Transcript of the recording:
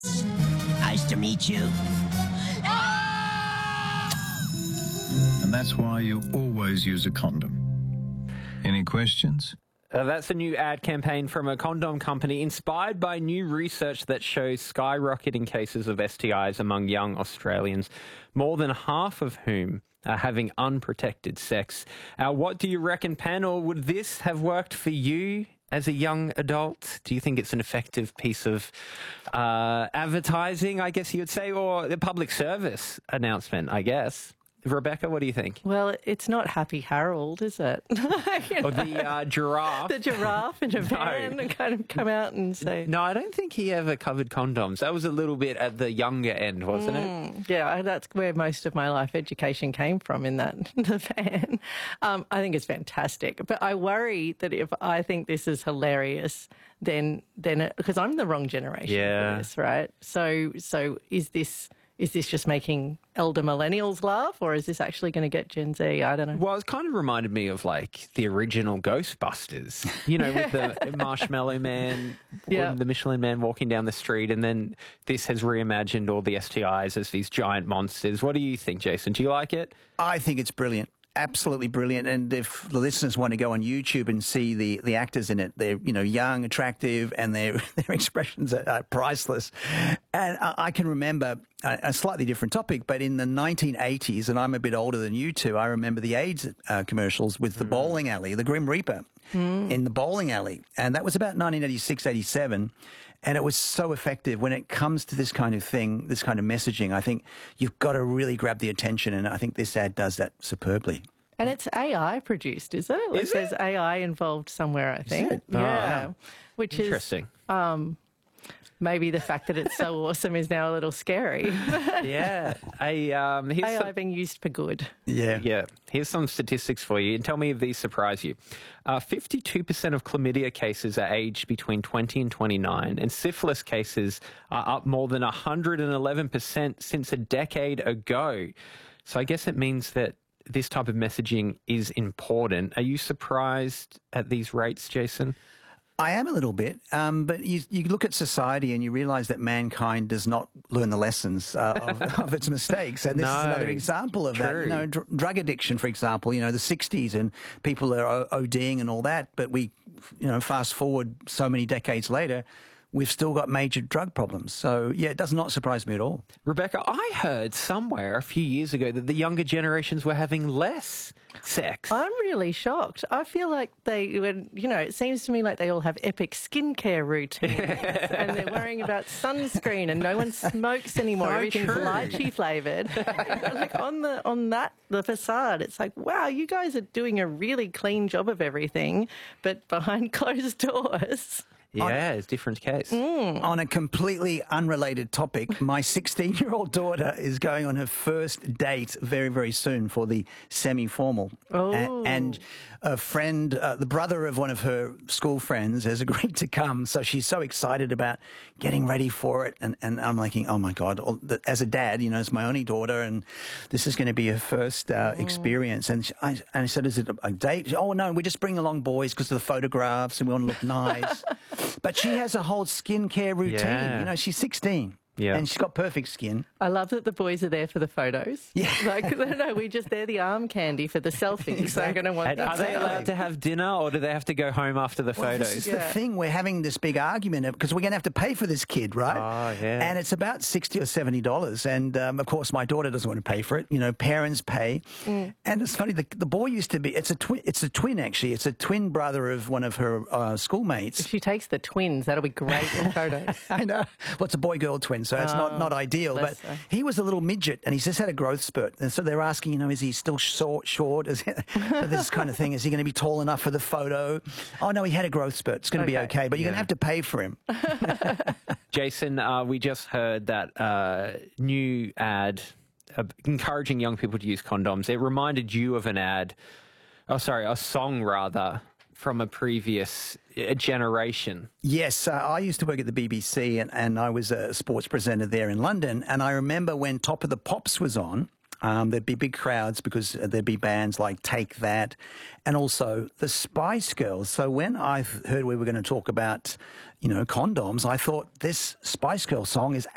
Nice to meet you. And that's why you always use a condom. Any questions? That's a new ad campaign from a condom company inspired by new research that shows skyrocketing cases of STIs among young Australians, more than half of whom are having unprotected sex. What do you reckon, Pen, or would this have worked for you as a young adult? Do you think it's an effective piece of advertising, I guess you would say, or the public service announcement, I guess? Rebecca, what do you think? Well, it's not Happy Harold, is it? Or the giraffe. The giraffe in a van and kind of come out and say... No, I don't think he ever covered condoms. That was a little bit at the younger end, wasn't it? Yeah, that's where most of my life education came from, in the van. I think it's fantastic. But I worry that if I think this is hilarious, then because I'm the wrong generation for this, right? So is this just making elder millennials laugh, or is this actually going to get Gen Z? I don't know. Well, it's kind of reminded me of like the original Ghostbusters, with the Marshmallow Man, the Michelin Man walking down the street, and then this has reimagined all the STIs as these giant monsters. What do you think, Jason? Do you like it? I think it's brilliant. Absolutely brilliant. And if the listeners want to go on YouTube and see the actors in it, they're, young, attractive, and their expressions are priceless. And I can remember a slightly different topic, but in the 1980s, and I'm a bit older than you two, I remember the AIDS commercials with the bowling alley, the Grim Reaper in the bowling alley. And that was about 1986, 87. And it was so effective when it comes to this kind of thing, this kind of messaging. I think you've got to really grab the attention, and I think this ad does that superbly. And it's AI produced, is it? Like there's AI involved somewhere, I think. Is it? Yeah. Oh, which interesting. is maybe the fact that it's so awesome is now a little scary. Yeah. AI being used for good. Yeah. Here's some statistics for you, and tell me if these surprise you. 52% of chlamydia cases are aged between 20 and 29, and syphilis cases are up more than 111% since a decade ago. So I guess it means that this type of messaging is important. Are you surprised at these rates, Jason? I am a little bit, but you look at society and you realise that mankind does not learn the lessons of its mistakes, and this is another example of that. Drug addiction, for example, the 60s, and people are ODing and all that, but we, fast forward so many decades later, we've still got major drug problems. So, yeah, it does not surprise me at all. Rebecca, I heard somewhere a few years ago that the younger generations were having less sex. I'm really shocked. I feel like it seems to me like they all have epic skincare routines and they're worrying about sunscreen, and no one smokes anymore. So Everything's true. lychee flavoured. Like on the facade, it's like, wow, you guys are doing a really clean job of everything, but behind closed doors... Yeah, it's a different case. On a completely unrelated topic, my 16-year-old daughter is going on her first date very, very soon for the semi-formal. Oh. And a friend, the brother of one of her school friends, has agreed to come. So she's so excited about getting ready for it. And I'm thinking, oh, my God, as a dad, it's my only daughter, and this is going to be her first experience. And I said, is it a date? Oh, no, we just bring along boys because of the photographs and we want to look nice. But she has a whole skincare routine. Yeah. She's 16. Yeah. And she's got perfect skin. I love that the boys are there for the photos. Yeah. They're the arm candy for the selfies. Exactly. They're going to want Are they allowed to have dinner, or do they have to go home after the Well, photos? this is the thing. We're having this big argument because we're going to have to pay for this kid, right? Oh, yeah. And it's about $60 or $70. And, of course, my daughter doesn't want to pay for it. Parents pay. And it's funny, the boy used to be, it's a twin, actually. It's a twin brother of one of her schoolmates. If she takes the twins, that'll be great in photos. I know. Well, it's a boy-girl twin, so it's not ideal. But he was a little midget, and he's just had a growth spurt. And so they're asking, is he still short? So this kind of thing. Is he going to be tall enough for the photo? Oh, no, he had a growth spurt. It's going to be okay, but you're going to have to pay for him. Jason, we just heard that new ad encouraging young people to use condoms. It reminded you of a song rather, from a previous generation. Yes, I used to work at the BBC and I was a sports presenter there in London, and I remember when Top of the Pops was on, there'd be big crowds because there'd be bands like Take That and also the Spice Girls. So when I heard we were going to talk about, condoms, I thought this Spice Girl song is